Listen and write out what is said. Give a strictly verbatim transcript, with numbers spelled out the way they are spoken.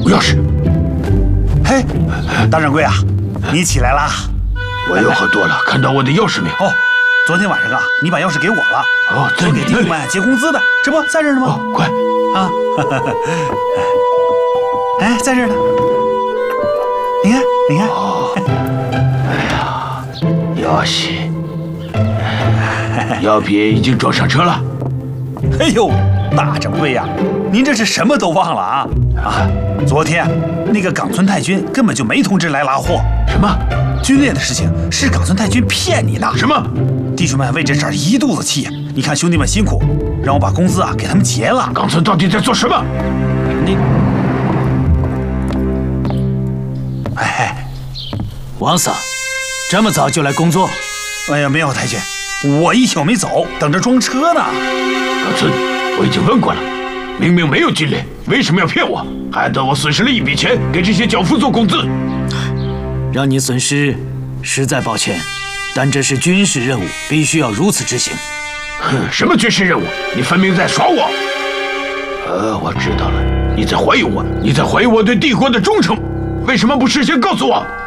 钥匙。 嘿，大掌柜啊，你起来啦！ 我又喝多了，看到我的钥匙没有？ 哦，昨天晚上啊，你把钥匙给我了。 哦，在给弟兄们结工资的，这不在这儿呢吗？ 哦，快啊！哎，在这儿呢。你看，你看。 哦，哎呀，钥匙，药品已经装上车了。 哎呦，大掌柜呀，您这是什么都忘了啊？啊，昨天那个冈村太君根本就没通知来拉货。 什么？ 军列的事情是冈村太君骗你的。 什么？ 弟兄们为这事儿一肚子气。你看兄弟们辛苦，让我把工资啊给他们结了。 冈村到底在做什么？ 你，哎， 王桑，这么早就来工作？ 哎呀，没有太君，我一宿没走，等着装车呢。 冈村，我已经问过了，明明没有军列，为什么要骗我，害得我损失了一笔钱给这些脚夫做工资？ 让你损失，实在抱歉，但这是军事任务，必须要如此执行。 哼，什么军事任务？你分明在耍我！呃，我知道了，你在怀疑我，你在怀疑我对帝国的忠诚，为什么不事先告诉我？